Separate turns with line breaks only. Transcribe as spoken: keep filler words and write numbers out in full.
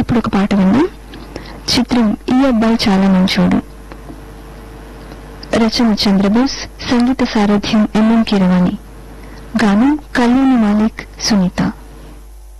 ఇప్పుడు ఒక పాట విందాం. చిత్రం ఈ అబ్బాయి చాలా మంచోడు. రచన చంద్రబోస్, సంగీత సారథ్యం ఎంఎం కీరవాణి, గానం కళ్యాణి మాలిక్, సునీత.